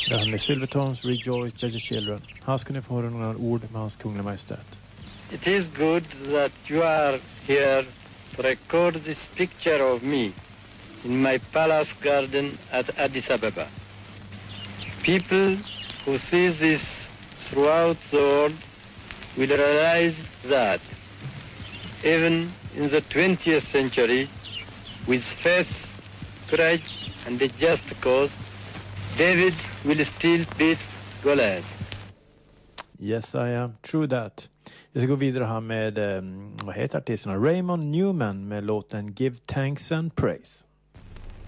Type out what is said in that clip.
Det här med Silvertones Rejoice Judge Children. Här ska ni få höra några ord med hans kungliga majestät. It is good that you are here to record this picture of me in my palace garden at Addis Ababa. People who see this throughout the world will realize that even in the 20th century, with faith, courage and a just cause, David will still beat Goliath. Yes, I am. True that. Jag ska gå vidare här med, vad heter artisterna? Raymond Newman med låten Give Thanks and Praise.